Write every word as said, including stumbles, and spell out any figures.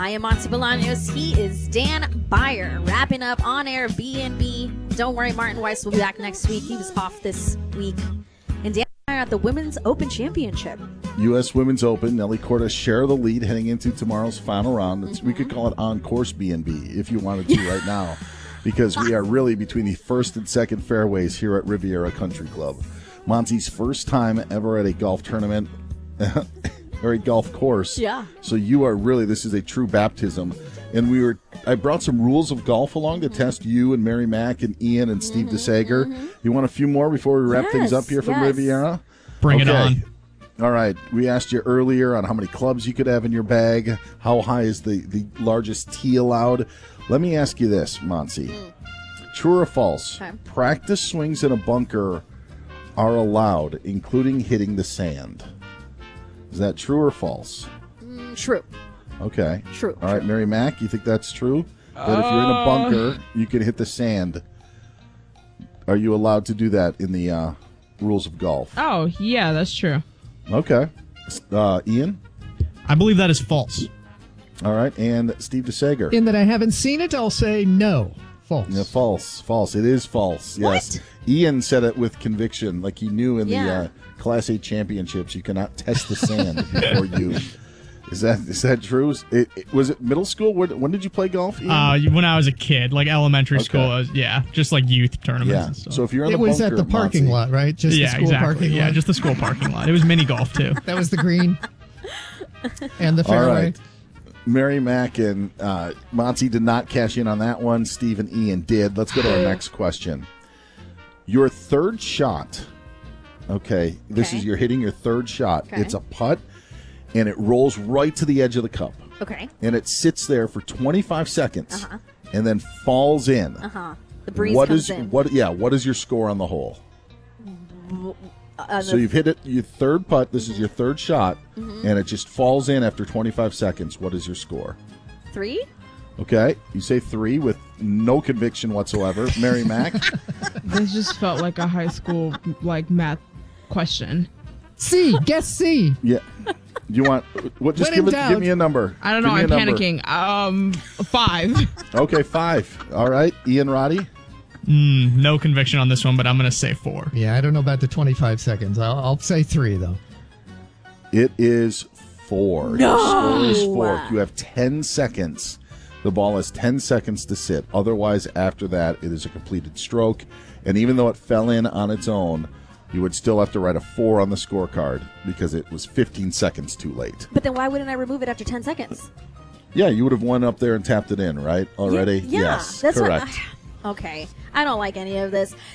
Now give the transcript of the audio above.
I am Monty Bolaños. He is Dan Beyer, wrapping up on air B and B. Don't worry, Martin Weiss will be back next week. He was off this week. And Dan Beyer at the Women's Open Championship. U S Women's Open. Nelly Cordes share the lead heading into tomorrow's final round. It's, mm-hmm. We could call it on-course B and B if you wanted to right now, because we are really between the first and second fairways here at Riviera Country Club. Monty's first time ever at a golf tournament or a golf course. Yeah. So you are really, this is a true baptism. And we were, I brought some rules of golf along to mm-hmm. test you and Mary Mack and Ian and Steve mm-hmm. DeSager. Mm-hmm. You want a few more before we wrap yes, things up here from yes. Riviera? Bring okay. it on. All right. We asked you earlier on how many clubs you could have in your bag. How high is the, the largest tee allowed? Let me ask you this, Monty. Mm. True or false? Okay. Practice swings in a bunker are allowed, including hitting the sand. Is that true or false? Mm, true. Okay. True. All right, true. Mary Mack, you think that's true? That uh... if you're in a bunker, you can hit the sand. Are you allowed to do that in the uh, rules of golf? Oh, yeah, that's true. Okay. Uh, Ian? I believe that is false. All right, and Steve DeSager? In that I haven't seen it, I'll say no. False. Yeah, false. False. It is false. Yes. What? Ian said it with conviction, like he knew in yeah. the uh, Class A championships you cannot test the sand before you. Is that is that true? It, it, was it middle school? When, when did you play golf, Ian? Uh, when I was a kid, like elementary okay. school. Was, yeah, just like youth tournaments yeah. and stuff. So if you're in it the was bunker, at the parking Monty, lot, right? Just yeah, the school exactly. parking yeah, lot. just the school parking lot. It was mini golf too. That was the green and the fairway. All right. Mary Mack and uh, Monty did not cash in on that one. Steve and Ian did. Let's go to our next question. Your third shot. Okay, this okay. is you're hitting your third shot. Okay. It's a putt, and it rolls right to the edge of the cup. Okay. And it sits there for twenty-five seconds, uh-huh. and then falls in. Uh huh. The breeze what comes is, in. What? Yeah. What is your score on the hole? Uh, so you've hit it. Your third putt. This mm-hmm. is your third shot, mm-hmm. and it just falls in after twenty-five seconds. What is your score? Three. Okay, you say three with no conviction whatsoever. Mary Mack? This just felt like a high school like math question. C, guess C. Yeah. You want what? Just give, it, give me a number. I don't know. Give I'm me panicking. Um, five. Okay, five. All right, Ian Roddy. Mm, no conviction on this one, but I'm going to say four. Yeah, I don't know about the twenty-five seconds. I'll, I'll say three though. It is four. No. Your score is four. You have ten seconds. The ball has ten seconds to sit. Otherwise, after that, it is a completed stroke. And even though it fell in on its own, you would still have to write a four on the scorecard because it was fifteen seconds too late. But then why wouldn't I remove it after ten seconds? Yeah, you would have won up there and tapped it in, right? Already? Yeah, yeah, yes, that's correct. What I, okay. I don't like any of this.